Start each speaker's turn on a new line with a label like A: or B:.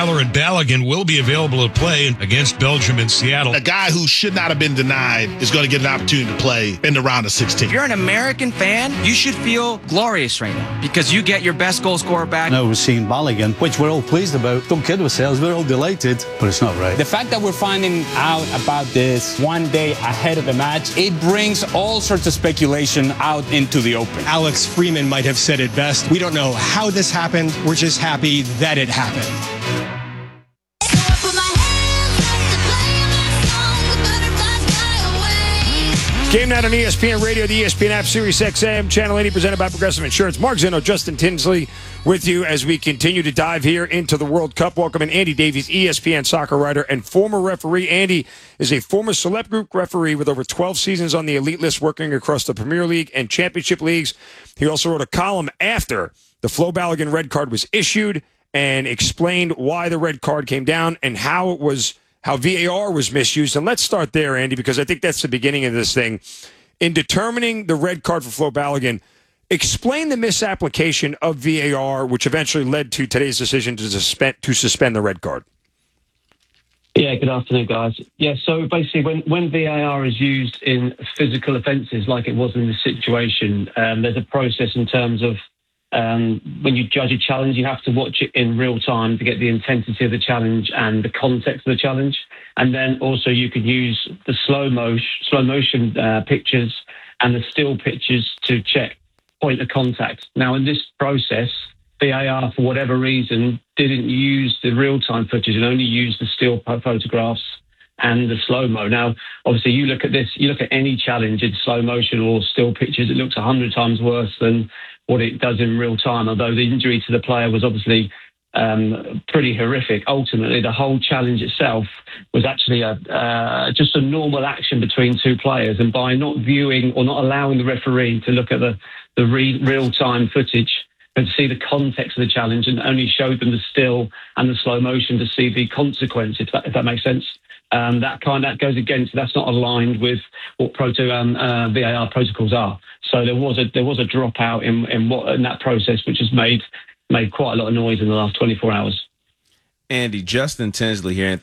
A: Fowler and Balogun will be available to play against Belgium and Seattle.
B: A guy who should not have been denied is going to get an opportunity to play in the round of 16.
C: If you're an American fan, you should feel glorious right now because you get your best goal scorer back.
D: Now we're seeing Balogun, which we're all pleased about. Don't kid ourselves, we're all delighted, but it's not right.
E: The fact that we're finding out about this one day ahead of the match, it brings all sorts of speculation out into the open.
F: Alex Freeman might have said it best. We don't know how this happened. We're just happy that it happened.
G: Game night on ESPN Radio, the ESPN app, Sirius XM, Channel 80, presented by Progressive Insurance. Mark Zinno, Justin Tinsley with you as we continue to dive here into the World Cup. Welcome in Andy Davies, ESPN soccer writer and former referee. Andy is a former select group referee with over 12 seasons on the elite list, working across the Premier League and Championship leagues. He also wrote a column after the Flo Balogun red card was issued and explained why the red card came down and how VAR was misused. And let's start there, Andy, because I think that's the beginning of this thing. In determining the red card for Flo Balogun, explain the misapplication of VAR, which eventually led to today's decision to suspend the red card.
H: Yeah, good afternoon, guys. Yeah, so basically when VAR is used in physical offences like it was in this situation, there's a process in terms of when you judge a challenge, you have to watch it in real time to get the intensity of the challenge and the context of the challenge. And then also you could use the slow motion pictures and the still pictures to check point of contact. Now, in this process, VAR, for whatever reason, didn't use the real-time footage and only used the still photographs and the slow-mo. Now, obviously, you look at any challenge in slow motion or still pictures, it looks 100 times worse than what it does in real time, although the injury to the player was obviously pretty horrific. Ultimately, the whole challenge itself was actually just a normal action between two players, and by not viewing or not allowing the referee to look at the real-time footage and see the context of the challenge and only showed them the still and the slow motion to see the consequence, if that makes sense. That goes against, that's not aligned with what VAR protocols are. So there was a dropout in that process, which has made quite a lot of noise in the last 24 hours.
I: Andy, Justin Tinsley here, and